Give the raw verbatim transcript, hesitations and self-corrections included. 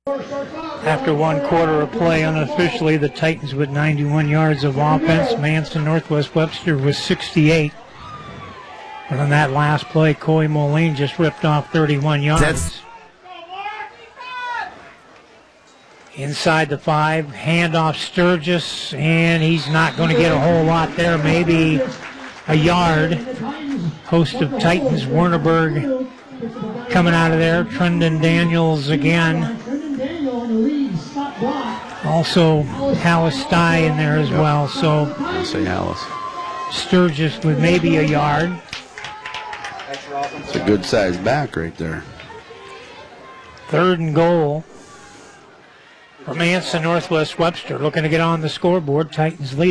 After one quarter of play, unofficially, the Titans with ninety-one yards of offense. Manson Northwest Webster with sixty-eight. But on that last play, Coy Moline just ripped off thirty-one yards. That's Inside the five, handoff Sturgis, and he's not going to get a whole lot there, maybe a yard. Host of Titans, Wernerberg, coming out of there. Trendon Daniels again. Also, Hallis Stye in there as well. So I'll say Hallis. Sturgis with maybe a yard. It's a good sized back right there. Third and goal for Manson Northwest Webster. Looking to get on the scoreboard. Titans lead.